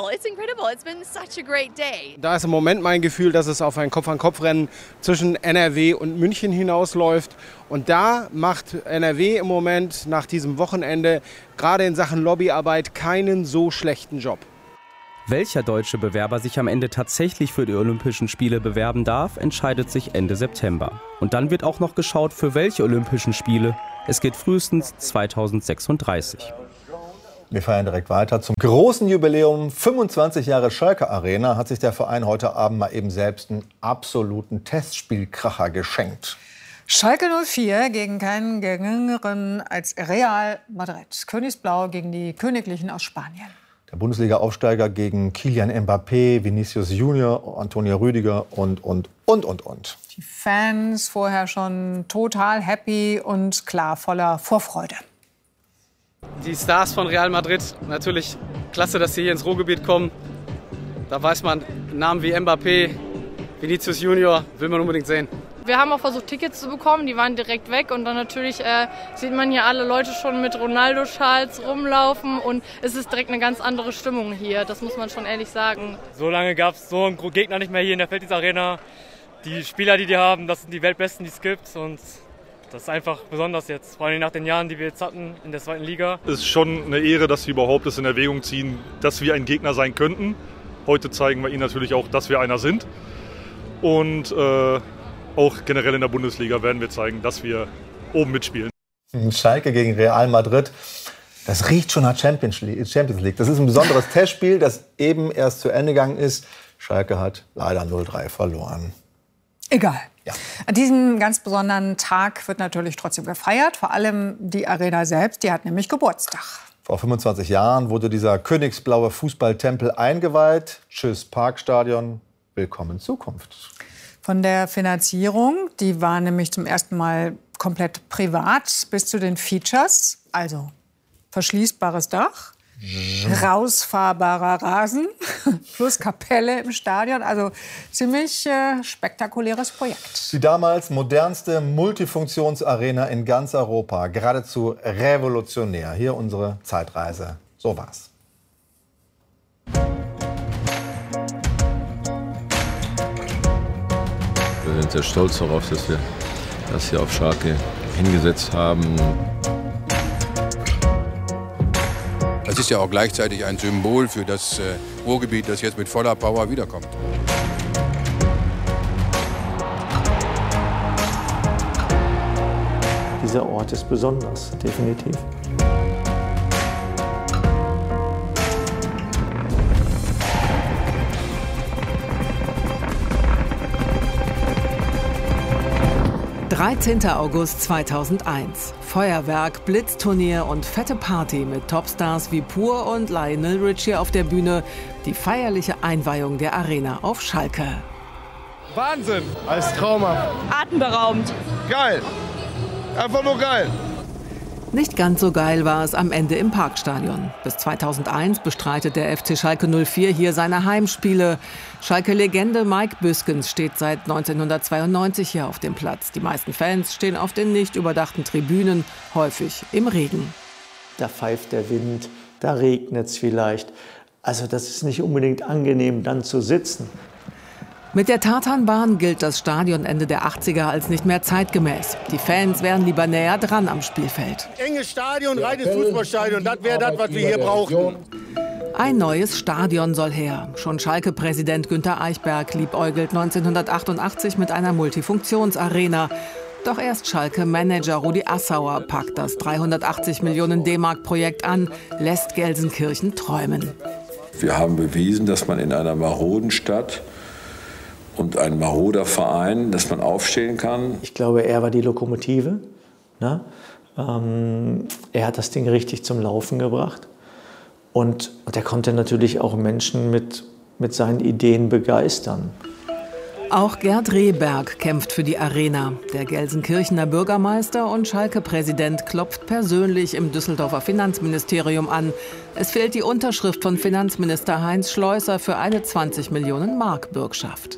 S13: Da ist im Moment mein Gefühl, dass es auf ein Kopf-an-Kopf-Rennen zwischen NRW und München hinausläuft. Und da macht NRW im Moment nach diesem Wochenende gerade in Sachen Lobbyarbeit keinen so schlechten Job.
S10: Welcher deutsche Bewerber sich am Ende tatsächlich für die Olympischen Spiele bewerben darf, entscheidet sich Ende September. Und dann wird auch noch geschaut, für welche Olympischen Spiele. Es geht frühestens 2036.
S8: Wir feiern direkt weiter. Zum großen Jubiläum 25 Jahre Schalke Arena hat sich der Verein heute Abend mal eben selbst einen absoluten Testspielkracher geschenkt.
S9: Schalke 04 gegen keinen geringeren als Real Madrid. Königsblau gegen die Königlichen aus Spanien.
S8: Der Bundesliga-Aufsteiger gegen Kylian Mbappé, Vinicius Junior, Antonio Rüdiger und.
S9: Die Fans vorher schon total happy und klar voller Vorfreude.
S12: Die Stars von Real Madrid, natürlich klasse, dass sie hier ins Ruhrgebiet kommen. Da weiß man, Namen wie Mbappé, Vinicius Junior will man unbedingt sehen.
S15: Wir haben auch versucht, Tickets zu bekommen, die waren direkt weg. Und dann natürlich sieht man hier alle Leute schon mit Ronaldo-Schals rumlaufen. Und es ist direkt eine ganz andere Stimmung hier, das muss man schon ehrlich sagen.
S12: So lange gab es so einen Gegner nicht mehr hier in der Felddienst-Arena. Die Spieler, die haben, das sind die Weltbesten, die es gibt. Und das ist einfach besonders jetzt, vor allem nach den Jahren, die wir jetzt hatten in der zweiten Liga.
S16: Es ist schon eine Ehre, dass wir überhaupt das in Erwägung ziehen, dass wir ein Gegner sein könnten. Heute zeigen wir ihnen natürlich auch, dass wir einer sind. Und auch generell in der Bundesliga werden wir zeigen, dass wir oben mitspielen.
S8: Schalke gegen Real Madrid, das riecht schon nach Champions League. Das ist ein besonderes Testspiel, das eben erst zu Ende gegangen ist. Schalke hat leider 0-3 verloren.
S9: Egal. Ja. An diesem ganz besonderen Tag wird natürlich trotzdem gefeiert. Vor allem die Arena selbst, die hat nämlich Geburtstag.
S8: Vor 25 Jahren wurde dieser königsblaue Fußballtempel eingeweiht. Tschüss Parkstadion, willkommen Zukunft.
S9: Von der Finanzierung, die war nämlich zum ersten Mal komplett privat, bis zu den Features, also verschließbares Dach, rausfahrbarer Rasen, plus Kapelle im Stadion, also ziemlich spektakuläres Projekt.
S8: Die damals modernste Multifunktionsarena in ganz Europa, geradezu revolutionär. Hier unsere Zeitreise. So war's.
S17: Wir sind sehr stolz darauf, dass wir das hier auf Schalke hingesetzt haben.
S18: Es ist ja auch gleichzeitig ein Symbol für das Ruhrgebiet, das jetzt mit voller Power wiederkommt.
S20: Dieser Ort ist besonders, definitiv.
S6: »13. August 2001. Feuerwerk, Blitzturnier und fette Party mit Topstars wie Pur und Lionel Richie auf der Bühne. Die feierliche Einweihung der Arena auf Schalke.
S21: Wahnsinn! Alles traumhaft.
S22: Atemberaubend.
S21: Geil! Einfach nur geil!
S6: Nicht ganz so geil war es am Ende im Parkstadion. Bis 2001 bestreitet der FC Schalke 04 hier seine Heimspiele. Schalke-Legende Mike Büskens steht seit 1992 hier auf dem Platz. Die meisten Fans stehen auf den nicht überdachten Tribünen, häufig im Regen.
S20: Da pfeift der Wind, da regnet es vielleicht. Also das ist nicht unbedingt angenehm, dann zu sitzen.
S6: Mit der Tatanbahn gilt das Stadion Ende der 80er als nicht mehr zeitgemäß. Die Fans wären lieber näher dran am Spielfeld.
S21: Enges Stadion, reines Fußballstadion, das wäre das, was wir hier brauchen.
S6: Ein neues Stadion soll her. Schon Schalke-Präsident Günter Eichberg liebäugelt 1988 mit einer Multifunktionsarena. Doch erst Schalke-Manager Rudi Assauer packt das 380 Millionen D-Mark-Projekt an, lässt Gelsenkirchen träumen.
S17: Wir haben bewiesen, dass man in einer maroden Stadt und ein maroder Verein, dass man aufstehen kann.
S20: Ich glaube, er war die Lokomotive. Ne? Er hat das Ding richtig zum Laufen gebracht. Und er konnte natürlich auch Menschen mit seinen Ideen begeistern.
S6: Auch Gerd Rehberg kämpft für die Arena. Der Gelsenkirchener Bürgermeister und Schalke-Präsident klopft persönlich im Düsseldorfer Finanzministerium an. Es fehlt die Unterschrift von Finanzminister Heinz Schleusser für eine 20 Millionen Mark Bürgschaft.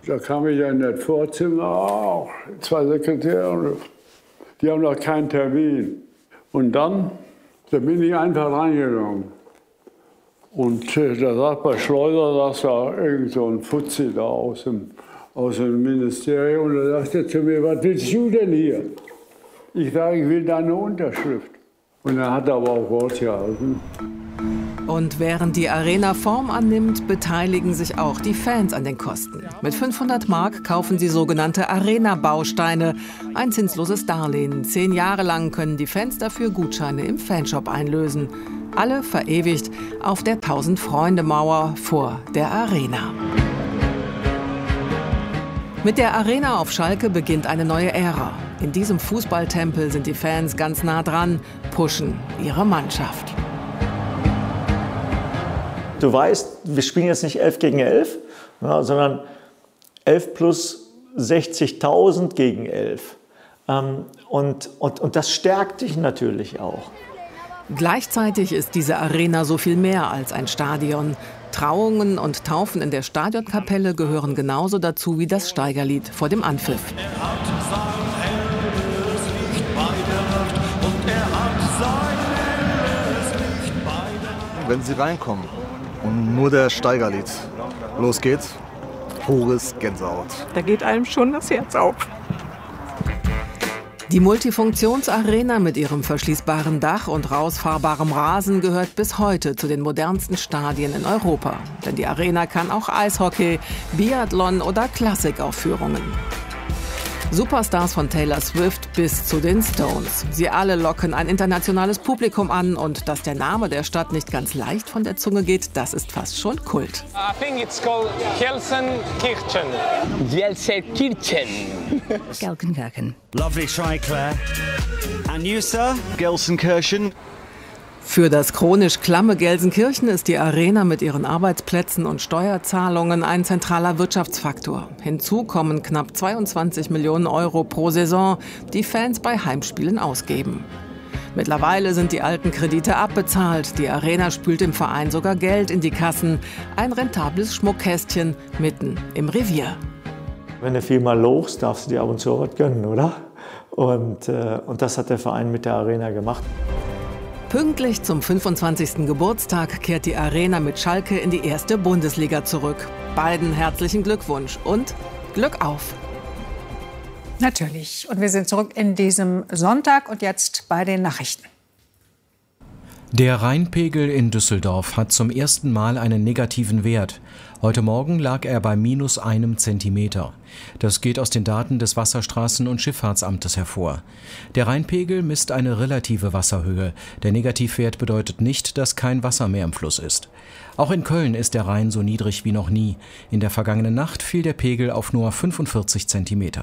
S3: Da kam ich in das Vorzimmer, auch 2 Sekretäre, die haben noch keinen Termin. Und dann bin ich einfach reingegangen. Und da sagt bei Schleuser, dass da irgend so ein Fuzzi da aus dem Ministerium. Und da sagt er zu mir, was willst du denn hier? Ich sage, ich will deine Unterschrift. Und er hat aber auch Wort gehalten.
S6: Und während die Arena Form annimmt, beteiligen sich auch die Fans an den Kosten. Mit 500 Mark kaufen sie sogenannte Arena-Bausteine, ein zinsloses Darlehen. 10 Jahre lang können die Fans dafür Gutscheine im Fanshop einlösen. Alle verewigt auf der 1000-Freunde-Mauer vor der Arena. Mit der Arena auf Schalke beginnt eine neue Ära. In diesem Fußballtempel sind die Fans ganz nah dran, pushen ihre Mannschaft.
S20: Du weißt, wir spielen jetzt nicht 11 gegen 11, sondern 11 plus 60.000 gegen 11. Und das stärkt dich natürlich auch.
S6: Gleichzeitig ist diese Arena so viel mehr als ein Stadion. Trauungen und Taufen in der Stadionkapelle gehören genauso dazu wie das Steigerlied vor dem Anpfiff.
S4: Wenn Sie reinkommen und nur der Steigerlied losgeht, pures Gänsehaut.
S9: Da geht einem schon das Herz auf.
S6: Die Multifunktionsarena mit ihrem verschließbaren Dach und rausfahrbarem Rasen gehört bis heute zu den modernsten Stadien in Europa. Denn die Arena kann auch Eishockey, Biathlon oder Klassikaufführungen. Superstars von Taylor Swift bis zu den Stones. Sie alle locken ein internationales Publikum an und dass der Name der Stadt nicht ganz leicht von der Zunge geht, das ist fast schon Kult.
S19: I think it's called Gelsenkirchen. Gelsenkirchen.
S23: Gelsenkirchen.
S24: Lovely try, Claire. And you, sir? Gelsenkirchen.
S6: Für das chronisch klamme Gelsenkirchen ist die Arena mit ihren Arbeitsplätzen und Steuerzahlungen ein zentraler Wirtschaftsfaktor. Hinzu kommen knapp 22 Millionen Euro pro Saison, die Fans bei Heimspielen ausgeben. Mittlerweile sind die alten Kredite abbezahlt. Die Arena spült dem Verein sogar Geld in die Kassen. Ein rentables Schmuckkästchen mitten im Revier.
S20: Wenn du viel mal lobst, darfst du dir ab und zu was gönnen, oder? Und das hat der Verein mit der Arena gemacht.
S6: Pünktlich zum 25. Geburtstag kehrt die Arena mit Schalke in die erste Bundesliga zurück. Beiden herzlichen Glückwunsch und Glück auf!
S9: Natürlich. Und wir sind zurück in diesem Sonntag und jetzt bei den Nachrichten.
S25: Der Rheinpegel in Düsseldorf hat zum ersten Mal einen negativen Wert. Heute Morgen lag er bei -1 Zentimeter. Das geht aus den Daten des Wasserstraßen- und Schifffahrtsamtes hervor. Der Rheinpegel misst eine relative Wasserhöhe. Der Negativwert bedeutet nicht, dass kein Wasser mehr im Fluss ist. Auch in Köln ist der Rhein so niedrig wie noch nie. In der vergangenen Nacht fiel der Pegel auf nur 45 Zentimeter.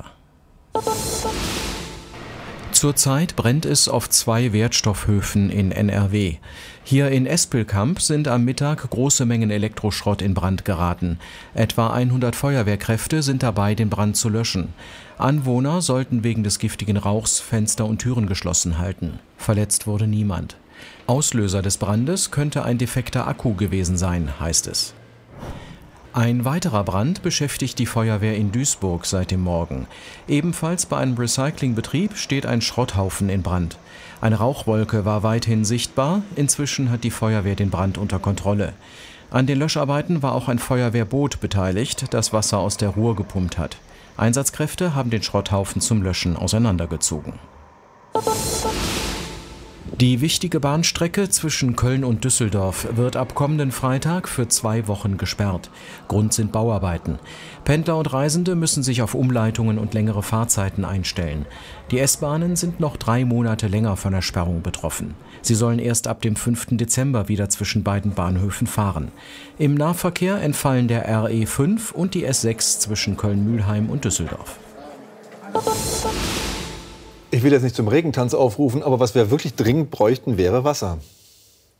S25: Zurzeit brennt es auf 2 Wertstoffhöfen in NRW. Hier in Espelkamp sind am Mittag große Mengen Elektroschrott in Brand geraten. Etwa 100 Feuerwehrkräfte sind dabei, den Brand zu löschen. Anwohner sollten wegen des giftigen Rauchs Fenster und Türen geschlossen halten. Verletzt wurde niemand. Auslöser des Brandes könnte ein defekter Akku gewesen sein, heißt es. Ein weiterer Brand beschäftigt die Feuerwehr in Duisburg seit dem Morgen. Ebenfalls bei einem Recyclingbetrieb steht ein Schrotthaufen in Brand. Eine Rauchwolke war weithin sichtbar. Inzwischen hat die Feuerwehr den Brand unter Kontrolle. An den Löscharbeiten war auch ein Feuerwehrboot beteiligt, das Wasser aus der Ruhr gepumpt hat. Einsatzkräfte haben den Schrotthaufen zum Löschen auseinandergezogen. Die wichtige Bahnstrecke zwischen Köln und Düsseldorf wird ab kommenden Freitag für 2 Wochen gesperrt. Grund sind Bauarbeiten. Pendler und Reisende müssen sich auf Umleitungen und längere Fahrzeiten einstellen. Die S-Bahnen sind noch 3 Monate länger von der Sperrung betroffen. Sie sollen erst ab dem 5. Dezember wieder zwischen beiden Bahnhöfen fahren. Im Nahverkehr entfallen der RE5 und die S6 zwischen Köln-Mülheim und Düsseldorf.
S8: Ich will jetzt nicht zum Regentanz aufrufen, aber was wir wirklich dringend bräuchten, wäre Wasser.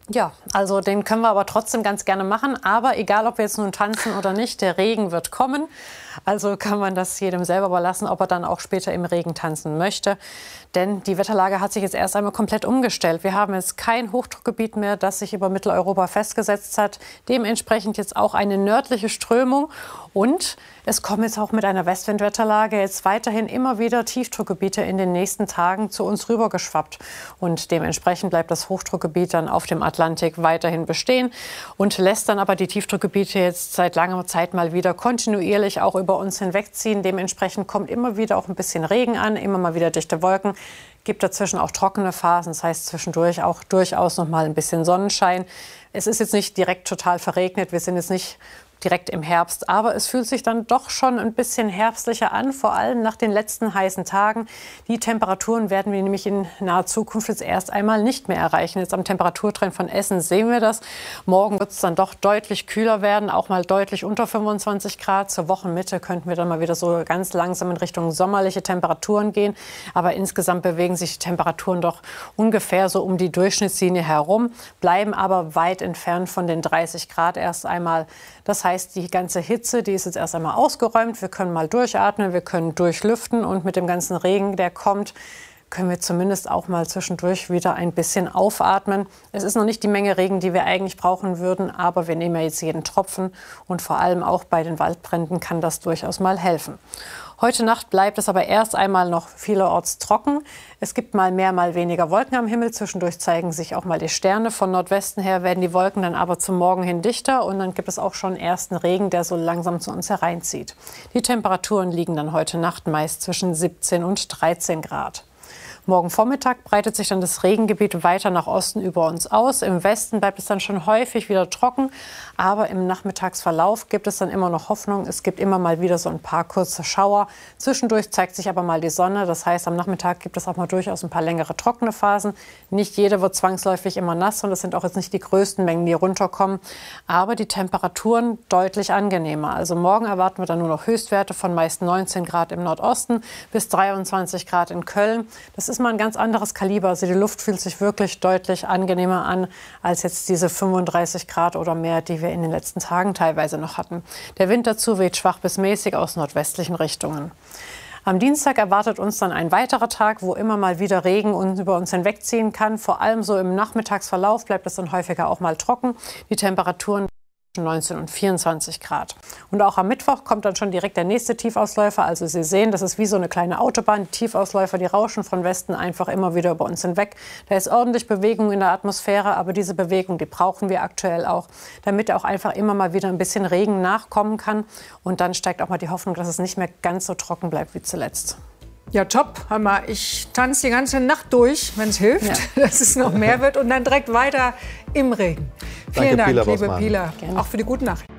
S1: Ja, also den können wir aber trotzdem ganz gerne machen. Aber egal, ob wir jetzt nun tanzen oder nicht, der Regen wird kommen. Also kann man das jedem selber überlassen, ob er dann auch später im Regen tanzen möchte. Denn die Wetterlage hat sich jetzt erst einmal komplett umgestellt. Wir haben jetzt kein Hochdruckgebiet mehr, das sich über Mitteleuropa festgesetzt hat. Dementsprechend jetzt auch eine nördliche Strömung. Und es kommen jetzt auch mit einer Westwindwetterlage jetzt weiterhin immer wieder Tiefdruckgebiete in den nächsten Tagen zu uns rübergeschwappt. Und dementsprechend bleibt das Hochdruckgebiet dann auf dem Atlantik weiterhin bestehen und lässt dann aber die Tiefdruckgebiete jetzt seit langer Zeit mal wieder kontinuierlich auch über uns hinwegziehen. Dementsprechend kommt immer wieder auch ein bisschen Regen an, immer mal wieder dichte Wolken. Gibt dazwischen auch trockene Phasen, das heißt zwischendurch auch durchaus noch mal ein bisschen Sonnenschein. Es ist jetzt nicht direkt total verregnet, wir sind jetzt nicht direkt im Herbst, aber es fühlt sich dann doch schon ein bisschen herbstlicher an, vor allem nach den letzten heißen Tagen. Die Temperaturen werden wir nämlich in naher Zukunft jetzt erst einmal nicht mehr erreichen. Jetzt am Temperaturtrend von Essen sehen wir das. Morgen wird es dann doch deutlich kühler werden, auch mal deutlich unter 25 Grad. Zur Wochenmitte könnten wir dann mal wieder so ganz langsam in Richtung sommerliche Temperaturen gehen. Aber insgesamt bewegen sich die Temperaturen doch ungefähr so um die Durchschnittslinie herum, bleiben aber weit entfernt von den 30 Grad erst einmal. Das heißt, die ganze Hitze, die ist jetzt erst einmal ausgeräumt. Wir können mal durchatmen, wir können durchlüften und mit dem ganzen Regen, der kommt, können wir zumindest auch mal zwischendurch wieder ein bisschen aufatmen. Es ist noch nicht die Menge Regen, die wir eigentlich brauchen würden, aber wir nehmen ja jetzt jeden Tropfen und vor allem auch bei den Waldbränden kann das durchaus mal helfen. Heute Nacht bleibt es aber erst einmal noch vielerorts trocken. Es gibt mal mehr, mal weniger Wolken am Himmel. Zwischendurch zeigen sich auch mal die Sterne. Von Nordwesten her werden die Wolken dann aber zum Morgen hin dichter. Und dann gibt es auch schon ersten Regen, der so langsam zu uns hereinzieht. Die Temperaturen liegen dann heute Nacht meist zwischen 17 und 13 Grad. Morgen Vormittag breitet sich dann das Regengebiet weiter nach Osten über uns aus. Im Westen bleibt es dann schon häufig wieder trocken. Aber im Nachmittagsverlauf gibt es dann immer noch Hoffnung. Es gibt immer mal wieder so ein paar kurze Schauer. Zwischendurch zeigt sich aber mal die Sonne. Das heißt, am Nachmittag gibt es auch mal durchaus ein paar längere trockene Phasen. Nicht jede wird zwangsläufig immer nass und das sind auch jetzt nicht die größten Mengen, die runterkommen. Aber die Temperaturen deutlich angenehmer. Also morgen erwarten wir dann nur noch Höchstwerte von meist 19 Grad im Nordosten bis 23 Grad in Köln. Das ist mal ein ganz anderes Kaliber. Also die Luft fühlt sich wirklich deutlich angenehmer an als jetzt diese 35 Grad oder mehr, die wir in den letzten Tagen teilweise noch hatten. Der Wind dazu weht schwach bis mäßig aus nordwestlichen Richtungen. Am Dienstag erwartet uns dann ein weiterer Tag, wo immer mal wieder Regen über uns hinwegziehen kann. Vor allem so im Nachmittagsverlauf bleibt es dann häufiger auch mal trocken. Die Temperaturen 19 und 24 Grad. Und auch am Mittwoch kommt dann schon direkt der nächste Tiefausläufer. Also Sie sehen, das ist wie so eine kleine Autobahn. Die Tiefausläufer, die rauschen von Westen einfach immer wieder über uns hinweg. Da ist ordentlich Bewegung in der Atmosphäre, aber diese Bewegung, die brauchen wir aktuell auch, damit auch einfach immer mal wieder ein bisschen Regen nachkommen kann. Und dann steigt auch mal die Hoffnung, dass es nicht mehr ganz so trocken bleibt wie zuletzt.
S9: Ja, top. Hammer. Ich tanze die ganze Nacht durch, wenn es hilft, dass es noch mehr wird und dann direkt weiter im Regen. Vielen Dank, liebe Pila, auch für die guten Nachrichten.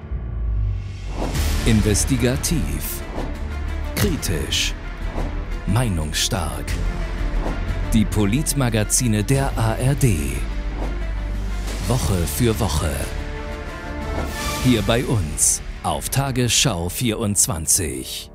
S2: Investigativ, kritisch, meinungsstark. Die Politmagazine der ARD. Woche für Woche. Hier bei uns auf Tagesschau 24.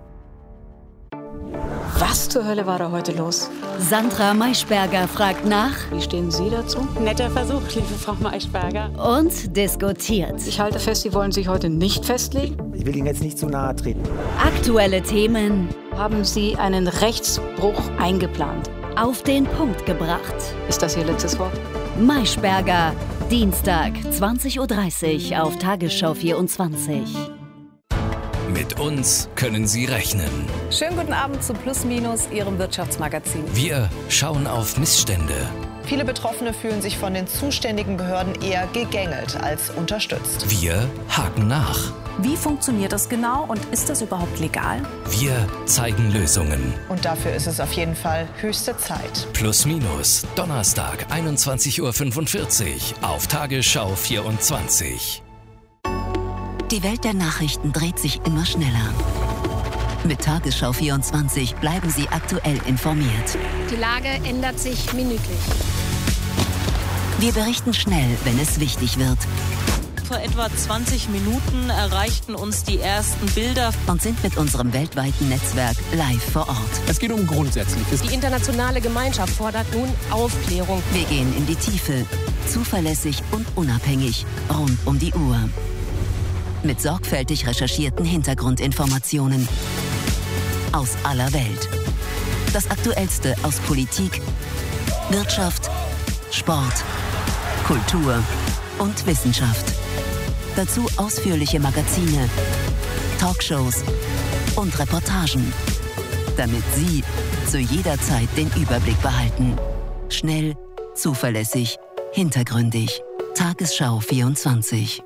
S5: Was zur Hölle war da heute los?
S7: Sandra Maischberger fragt nach.
S5: Wie stehen Sie dazu?
S23: Netter Versuch, liebe Frau Maischberger.
S7: Und diskutiert.
S5: Ich halte fest, Sie wollen sich heute nicht festlegen.
S26: Ich will Ihnen jetzt nicht zu nahe treten.
S7: Aktuelle Themen.
S5: Haben Sie einen Rechtsbruch eingeplant?
S7: Auf den Punkt gebracht.
S5: Ist das Ihr letztes Wort?
S7: Maischberger, Dienstag, 20:30 Uhr auf Tagesschau 24.
S2: Mit uns können Sie rechnen.
S27: Schönen guten Abend zu Plus Minus, Ihrem Wirtschaftsmagazin.
S2: Wir schauen auf Missstände.
S27: Viele Betroffene fühlen sich von den zuständigen Behörden eher gegängelt als unterstützt.
S2: Wir haken nach.
S27: Wie funktioniert das genau und ist das überhaupt legal?
S2: Wir zeigen Lösungen.
S27: Und dafür ist es auf jeden Fall höchste Zeit.
S2: Plus Minus, Donnerstag, 21:45 Uhr auf Tagesschau 24.
S28: Die Welt der Nachrichten dreht sich immer schneller. Mit Tagesschau 24 bleiben Sie aktuell informiert.
S29: Die Lage ändert sich minütlich.
S28: Wir berichten schnell, wenn es wichtig wird.
S30: Vor etwa 20 Minuten erreichten uns die ersten Bilder
S28: und sind mit unserem weltweiten Netzwerk live vor Ort.
S30: Es geht um Grundsätzliches.
S29: Die internationale Gemeinschaft fordert nun Aufklärung.
S28: Wir gehen in die Tiefe. Zuverlässig und unabhängig, rund um die Uhr. Mit sorgfältig recherchierten Hintergrundinformationen aus aller Welt. Das Aktuellste aus Politik, Wirtschaft, Sport, Kultur und Wissenschaft. Dazu ausführliche Magazine, Talkshows und Reportagen, damit Sie zu jeder Zeit den Überblick behalten. Schnell, zuverlässig, hintergründig. Tagesschau 24.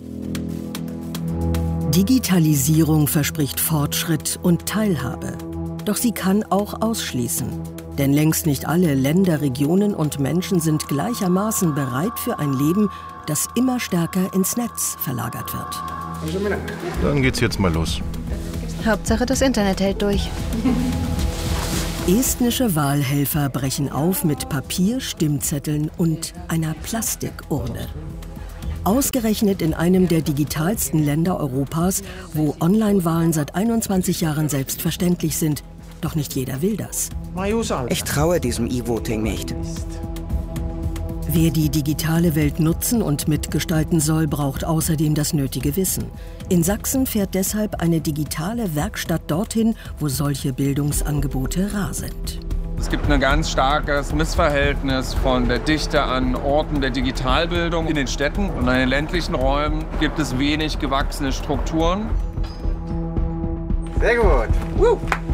S10: Digitalisierung verspricht Fortschritt und Teilhabe. Doch sie kann auch ausschließen. Denn längst nicht alle Länder, Regionen und Menschen sind gleichermaßen bereit für ein Leben, das immer stärker ins Netz verlagert wird.
S11: Dann geht's jetzt mal los.
S12: Hauptsache, das Internet hält durch.
S10: Estnische Wahlhelfer brechen auf mit Papier, Stimmzetteln und einer Plastikurne. Ausgerechnet in einem der digitalsten Länder Europas, wo Online-Wahlen seit 21 Jahren selbstverständlich sind. Doch nicht jeder will das.
S26: Ich traue diesem E-Voting nicht.
S10: Wer die digitale Welt nutzen und mitgestalten soll, braucht außerdem das nötige Wissen. In Sachsen fährt deshalb eine digitale Werkstatt dorthin, wo solche Bildungsangebote rar sind.
S13: Es gibt ein ganz starkes Missverhältnis von der Dichte an Orten der Digitalbildung in den Städten. Und in den ländlichen Räumen gibt es wenig gewachsene Strukturen.
S26: Sehr gut.